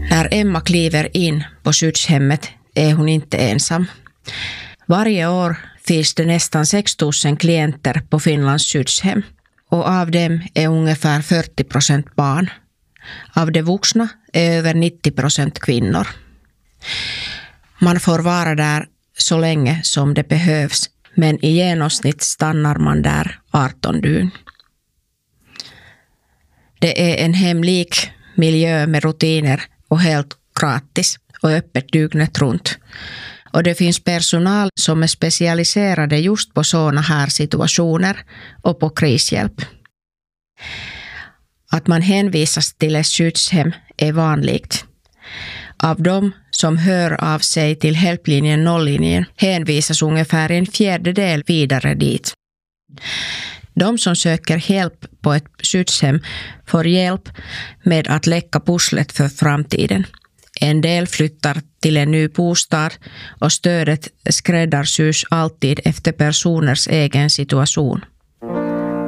När Emma kliver in på skyddshemmet är hon inte ensam. Varje år finns det nästan 6 000 klienter på Finlands skyddshem och av dem är ungefär 40% barn. Av de vuxna är över 90% kvinnor. Man får vara där så länge som det behövs, men i genomsnitt stannar man där 18 dygn. Det är en hemlik miljö med rutiner och helt gratis och öppet dygnet runt. Och det finns personal som är specialiserade just på sådana här situationer och på krishjälp. Att man hänvisas till ett skyddshem är vanligt. Av dem som hör av sig till Hjälplinjen 0-linjen hänvisas ungefär 1/4 vidare dit. De som söker hjälp på ett skyddshem får hjälp med att lägga pusslet för framtiden. En del flyttar till en ny bostad och stödet skräddarsys alltid efter personers egen situation.